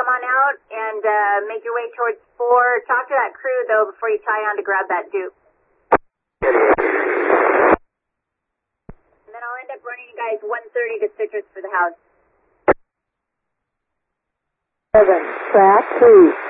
on out and make your way towards 4. Talk to that crew, though, before you tie on to grab that dupe. And then I'll end up running you guys 130 to Citrus for the house. 7, track 2.